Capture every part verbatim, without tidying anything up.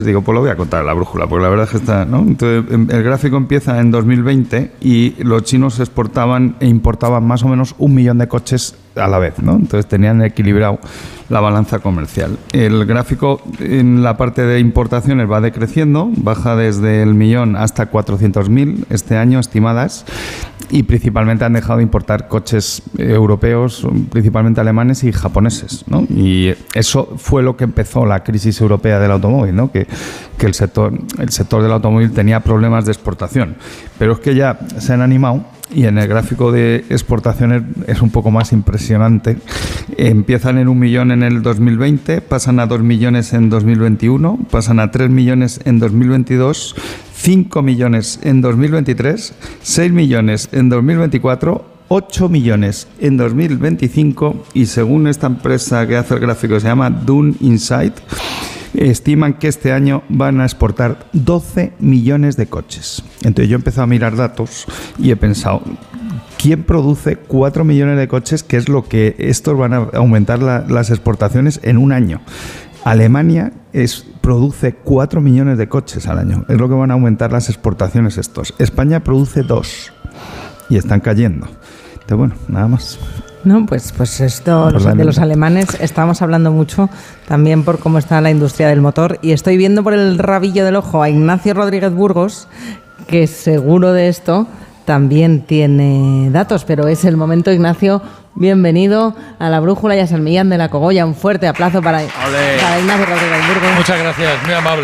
Digo, pues lo voy a contar la brújula, porque la verdad es que está, ¿no? Entonces, el gráfico empieza en dos mil veinte y los chinos exportaban e importaban más o menos un millón de coches a la vez, ¿no? Entonces tenían equilibrado la balanza comercial. El gráfico en la parte de importaciones va decreciendo, baja desde el millón hasta cuatrocientos mil este año estimadas, y principalmente han dejado de importar coches europeos, principalmente alemanes y japoneses, ¿no? Y eso fue lo que empezó la crisis europea del automóvil, ¿no? Que, que el sector, el sector del automóvil tenía problemas de exportación. Pero es que ya se han animado. Y en el gráfico de exportaciones es un poco más impresionante. Empiezan en un millón en el dos mil veinte, pasan a dos millones en dos mil veintiuno, pasan a tres millones en dos mil veintidós, cinco millones en dos mil veintitrés, seis millones en dos mil veinticuatro, ocho millones en dos mil veinticinco y según esta empresa que hace el gráfico, se llama Dun Insight, estiman que este año van a exportar doce millones de coches. Entonces yo he empezado a mirar datos y he pensado, ¿quién produce cuatro millones de coches? Que es lo que estos van a aumentar la, las exportaciones en un año. Alemania es, produce cuatro millones de coches al año. Es lo que van a aumentar las exportaciones estos. España produce dos y están cayendo. Entonces, bueno, nada más. No, pues, pues esto los, de los alemanes estamos hablando mucho también por cómo está la industria del motor y estoy viendo por el rabillo del ojo a Ignacio Rodríguez Burgos, que seguro de esto también tiene datos, pero es el momento. Ignacio, bienvenido a la Brújula y a San Millán de la Cogolla. Un fuerte aplauso para, para Ignacio Rodríguez Burgos. Muchas gracias, muy amable.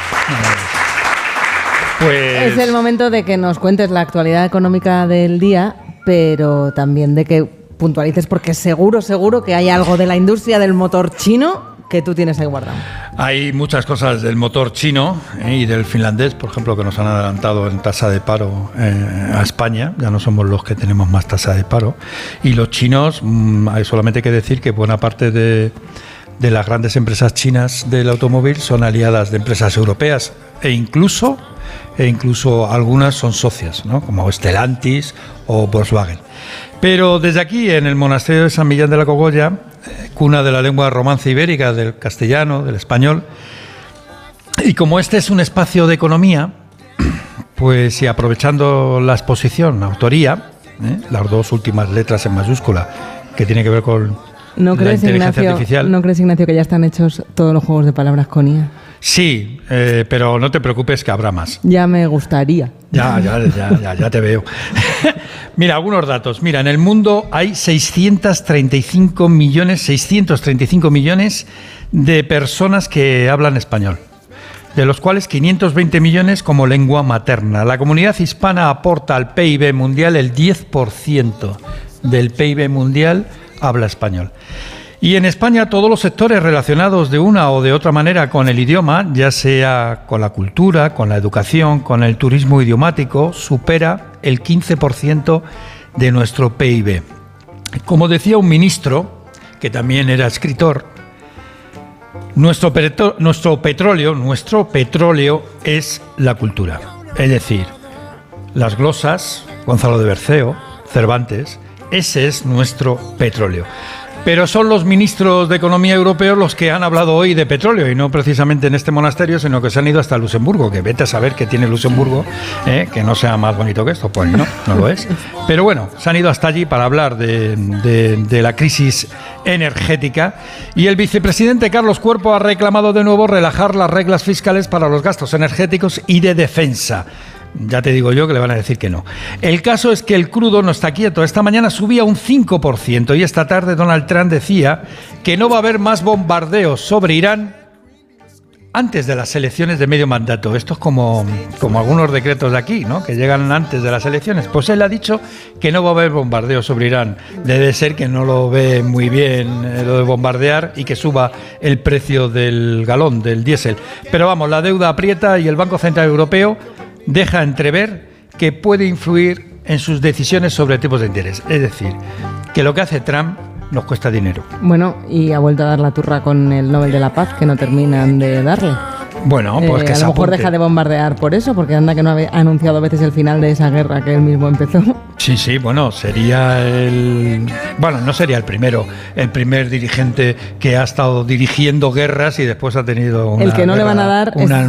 Pues... Es el momento de que nos cuentes la actualidad económica del día, pero también de que puntualices, porque seguro, seguro que hay algo de la industria del motor chino que tú tienes ahí guardado. Hay muchas cosas del motor chino eh, y del finlandés, por ejemplo, que nos han adelantado en tasa de paro eh, a España. Ya no somos los que tenemos más tasa de paro. Y los chinos, mmm, hay solamente que decir que buena parte de, de las grandes empresas chinas del automóvil son aliadas de empresas europeas e incluso, e incluso algunas son socias, ¿no? Como Stellantis o Volkswagen. Pero desde aquí, en el monasterio de San Millán de la Cogolla, eh, cuna de la lengua romance ibérica, del castellano, del español, y como este es un espacio de economía, pues y aprovechando la exposición, la autoría, eh, las dos últimas letras en mayúscula, que tiene que ver con ¿No la crees, inteligencia Ignacio, artificial. ¿No crees, Ignacio, que ya están hechos todos los juegos de palabras con I A? Sí, eh, pero no te preocupes que habrá más. Ya me gustaría. Ya, ya, ya, ya, ya te veo. Mira, algunos datos. Mira, en el mundo hay seiscientos treinta y cinco millones, seiscientos treinta y cinco millones de personas que hablan español, de los cuales quinientos veinte millones como lengua materna. La comunidad hispana aporta al P I B mundial el diez por ciento del P I B mundial habla español. Y en España todos los sectores relacionados de una o de otra manera con el idioma, ya sea con la cultura, con la educación, con el turismo idiomático, supera el quince por ciento de nuestro P I B. Como decía un ministro, que también era escritor, nuestro, petro- nuestro petróleo, nuestro petróleo es la cultura. Es decir, las glosas, Gonzalo de Berceo, Cervantes, ese es nuestro petróleo. Pero son los ministros de Economía europeos los que han hablado hoy de petróleo y no precisamente en este monasterio, sino que se han ido hasta Luxemburgo, que vete a saber qué tiene Luxemburgo, eh, que no sea más bonito que esto, pues no, no lo es. Pero bueno, se han ido hasta allí para hablar de, de, de la crisis energética y el vicepresidente Carlos Cuerpo ha reclamado de nuevo relajar las reglas fiscales para los gastos energéticos y de defensa. Ya te digo yo que le van a decir que no. El caso es que el crudo no está quieto. Esta mañana subía un cinco por ciento y esta tarde Donald Trump decía que no va a haber más bombardeos sobre Irán antes de las elecciones de medio mandato. Esto es como, como algunos decretos de aquí, ¿no? Que llegan antes de las elecciones. Pues él ha dicho que no va a haber bombardeos sobre Irán. Debe ser que no lo ve muy bien eh, lo de bombardear y que suba el precio del galón, del diésel. Pero vamos, la deuda aprieta y el Banco Central Europeo deja entrever que puede influir en sus decisiones sobre tipos de interés. Es decir, que lo que hace Trump nos cuesta dinero. Bueno, y ha vuelto a dar la turra con el Nobel de la Paz, que no terminan de darle. Bueno, pues eh, que a se lo mejor apunte. deja de bombardear por eso, porque anda que no ha anunciado a veces el final de esa guerra que él mismo empezó. Sí, sí, bueno, sería el... Bueno, no sería el primero, el primer dirigente que ha estado dirigiendo guerras y después ha tenido una El que no le van a guerra- dar es una